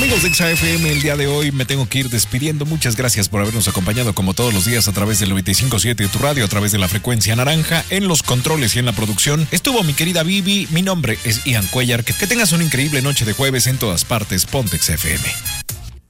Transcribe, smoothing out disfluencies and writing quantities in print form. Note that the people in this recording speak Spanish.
Amigos de XAFM, el día de hoy me tengo que ir despidiendo. Muchas gracias por habernos acompañado como todos los días a través del 95.7 de tu radio, a través de la frecuencia naranja, en los controles y en la producción. Estuvo mi querida Vivi, mi nombre es Ian Cuellar. Que tengas una increíble noche de jueves en todas partes. Ponte XAFM.